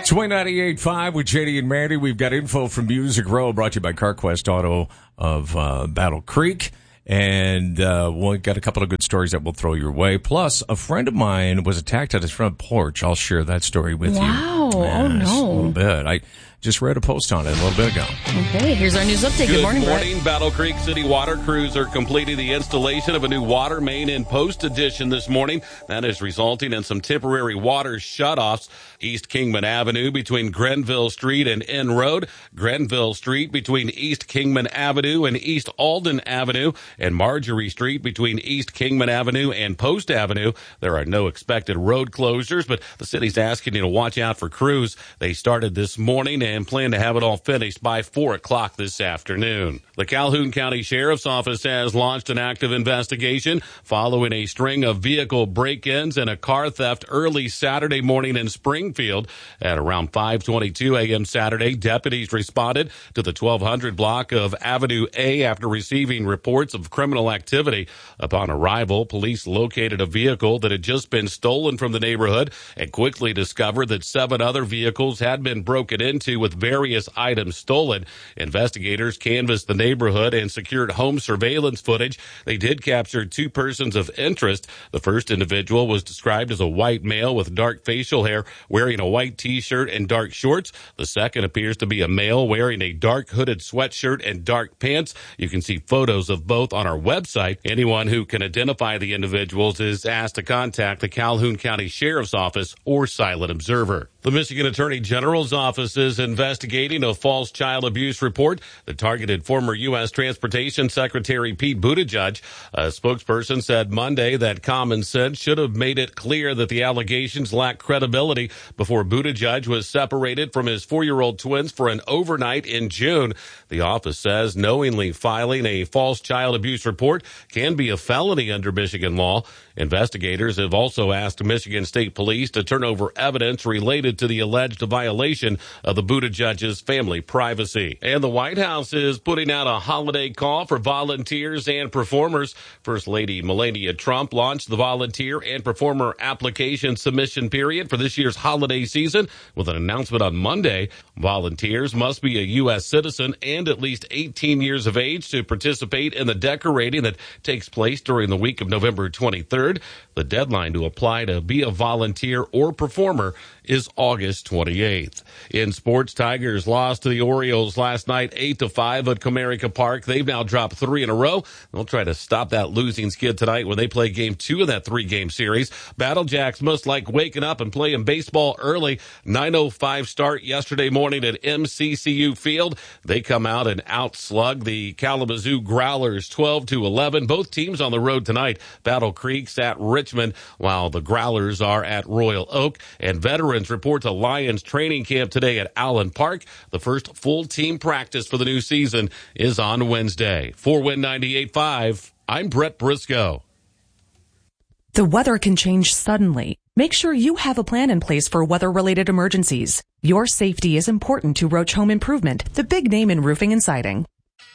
Swing 98.5 with JD and Mandy. We've got info from Music Row brought to you by CarQuest Auto of Battle Creek. And we've got a couple of good stories that we'll throw your way. Plus, a friend of mine was attacked at his front porch. I'll share that story with you. Wow. Oh, no. A little bit. I just read a post on it a little bit ago. Okay, here's our news update. Good morning, Brett. Battle Creek City Water crews are completing the installation of a new water main in Post Addition this morning. That is resulting in some temporary water shutoffs. East Kingman Avenue between Grenville Street and N Road, Grenville Street between East Kingman Avenue and East Alden Avenue, and Marjorie Street between East Kingman Avenue and Post Avenue. There are no expected road closures, but the city's asking you to watch out for crews. They started this morning and plan to have it all finished by 4 o'clock this afternoon. The Calhoun County Sheriff's Office has launched an active investigation following a string of vehicle break-ins and a car theft early Saturday morning in Springfield. At around 5:22 a.m. Saturday, deputies responded to the 1200 block of Avenue A after receiving reports of criminal activity. Upon arrival, police located a vehicle that had just been stolen from the neighborhood and quickly discovered that 7 other vehicles had been broken into with various items stolen. Investigators canvassed the neighborhood and secured home surveillance footage. They did capture 2 persons of interest. The first individual was described as a white male with dark facial hair, wearing a white T-shirt and dark shorts. The second appears to be a male wearing a dark hooded sweatshirt and dark pants. You can see photos of both on our website. Anyone who can identify the individuals is asked to contact the Calhoun County Sheriff's Office or Silent Observer. The Michigan Attorney General's office is investigating a false child abuse report that targeted former U.S. Transportation Secretary Pete Buttigieg. A spokesperson said Monday that common sense should have made it clear that the allegations lack credibility before Buttigieg was separated from his 4-year-old twins for an overnight in June. The office says knowingly filing a false child abuse report can be a felony under Michigan law. Investigators have also asked Michigan State Police to turn over evidence related to the alleged violation of the Buttigieg's family privacy. And the White House is putting out a holiday call for volunteers and performers. First Lady Melania Trump launched the volunteer and performer application submission period for this year's holiday season with an announcement on Monday. Volunteers must be a U.S. citizen and at least 18 years of age to participate in the decorating that takes place during the week of November 23rd. The deadline to apply to be a volunteer or performer is August 28th. In sports, Tigers lost to the Orioles last night 8-5 at Comerica Park. They've now dropped 3 in a row. They'll try to stop that losing skid tonight when they play game 2 of that 3-game series. Battle Jacks must like waking up and playing baseball early. 9:05 start yesterday morning at MCCU Field. They come out and outslug the Kalamazoo Growlers 12-11. Both teams on the road tonight. Battle Creek's at Richmond, while the Growlers are at Royal Oak. And veterans report to Lions training camp today at Allen Park. The first full team practice for the new season is on Wednesday. For Win 98.5, I'm Brett Briscoe. The weather can change suddenly. Make sure you have a plan in place for weather-related emergencies. Your safety is important to Roach Home Improvement, the big name in roofing and siding.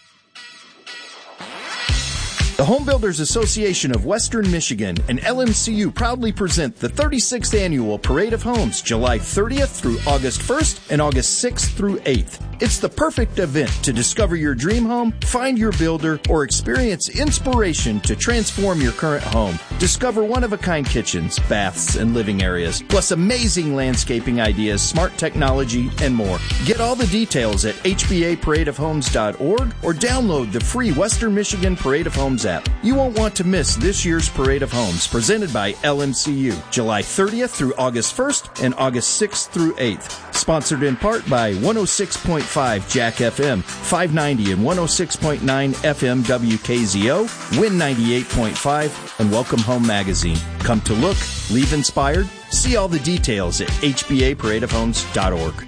The Home Builders Association of Western Michigan and LMCU proudly present the 36th Annual Parade of Homes, July 30th through August 1st and August 6th through 8th. It's the perfect event to discover your dream home, find your builder, or experience inspiration to transform your current home. Discover one-of-a-kind kitchens, baths, and living areas, plus amazing landscaping ideas, smart technology, and more. Get all the details at hbaparadeofhomes.org or download the free Western Michigan Parade of Homes app. You won't want to miss this year's Parade of Homes presented by LMCU, July 30th through August 1st and August 6th through 8th. Sponsored in part by 106.5 Jack FM, 590 and 106.9 FM WKZO, Win 98.5, and Welcome Home Magazine. Come to look, leave inspired. See all the details at hbaparadeofhomes.org.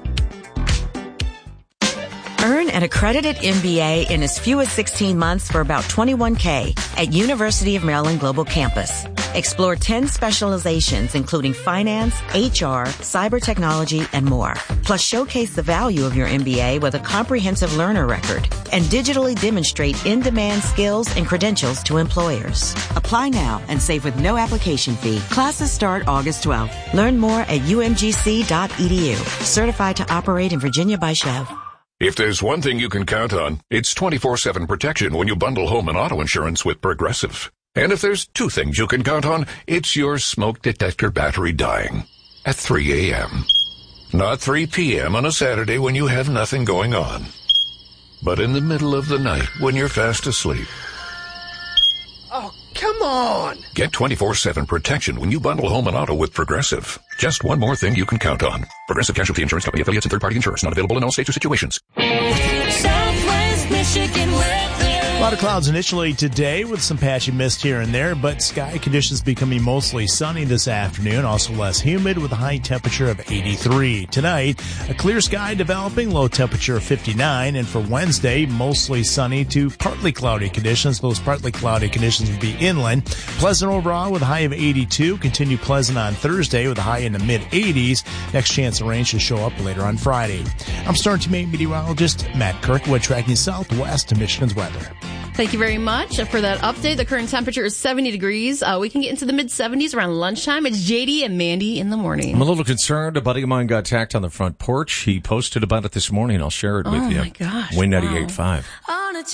Earn an accredited MBA in as few as 16 months for about $21K at University of Maryland Global Campus. Explore 10 specializations, including finance, HR, cyber technology, and more. Plus, showcase the value of your MBA with a comprehensive learner record and digitally demonstrate in-demand skills and credentials to employers. Apply now and save with no application fee. Classes start August 12th. Learn more at umgc.edu. Certified to operate in Virginia by Chev. If there's one thing you can count on, it's 24/7 protection when you bundle home and auto insurance with Progressive. And if there's two things you can count on, it's your smoke detector battery dying at 3 a.m. Not 3 p.m. on a Saturday when you have nothing going on, but in the middle of the night when you're fast asleep. Oh, come on! Get 24/7 protection when you bundle home and auto with Progressive. Just one more thing you can count on. Progressive Casualty Insurance Company, affiliates, and third-party insurers. Not available in all states or situations. Southwest Michigan weather. A lot of clouds initially today with some patchy mist here and there, but sky conditions becoming mostly sunny this afternoon, also less humid with a high temperature of 83. Tonight, a clear sky developing, low temperature of 59, and for Wednesday, mostly sunny to partly cloudy conditions. Those partly cloudy conditions will be inland. Pleasant overall with a high of 82. Continue pleasant on Thursday with a high in the mid-80s. Next chance of rain should show up later on Friday. I'm Storm Team 8 meteorologist Matt Kirkwood, tracking southwest to Michigan's weather. Thank you very much for that update. The current temperature is 70 degrees. We can get into the mid-70s around lunchtime. It's JD and Mandy in the morning. I'm a little concerned. A buddy of mine got attacked on the front porch. He posted about it this morning. I'll share it with you. Oh, my gosh. Win 98.5. Wow.